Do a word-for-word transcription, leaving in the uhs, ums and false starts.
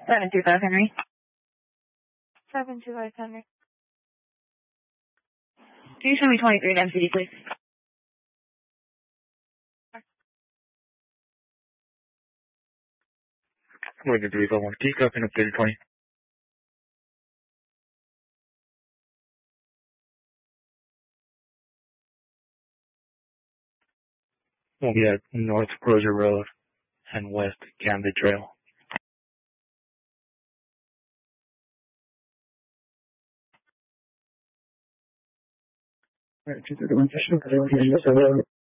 seven two five Henry. seven two five Henry. Can you show me twenty-three to M C D, please? Wait, three five one. Can you copy an updated twenty? We'll be at North Crozier Road and West Camden Trail. All right, two thirty-one.